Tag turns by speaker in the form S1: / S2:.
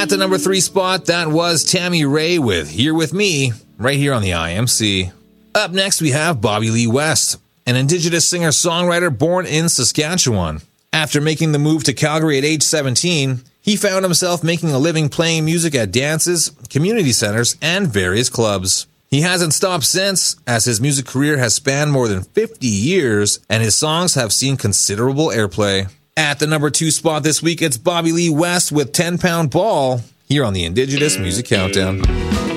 S1: At the number 3 spot, that was Tammy Rae with Here With Me, right here on the IMC. Up next, we have Bobby Lee West, an Indigenous singer-songwriter born in Saskatchewan. After making the move to Calgary at age 17, he found himself making a living playing music at dances, community centers, and various clubs. He hasn't stopped since, as his music career has spanned more than 50 years, and his songs have seen considerable airplay. At the number 2 spot this week, it's Bobby Lee West with 10 Pound Ball, here on the Indigenous Music Countdown.